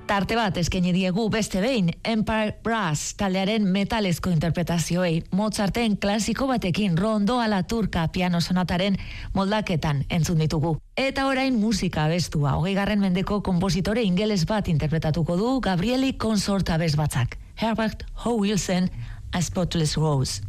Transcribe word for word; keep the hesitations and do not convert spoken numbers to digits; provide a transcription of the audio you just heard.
Tarte bat eskaini diegu beste behin Empire Brass taldearen metalezko interpretazioei, Mozarten klasiko batekin Rondo a la Turca piano sonataren moldaketan entzun ditugu. Eta orain musika abestua, hogeigarren mendeko konpositore ingeles bat interpretatuko du Gabrieli Consort abesbatzak. Herbert Howelsen, A Spotless Rose.